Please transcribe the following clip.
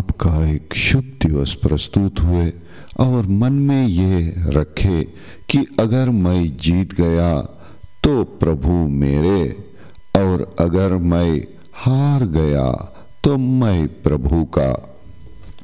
आपका एक शुभ दिवस प्रस्तुत हुए और मन में ये रखे कि अगर मैं जीत गया तो प्रभु मेरे, और अगर मैं हार गया तो मैं प्रभु का।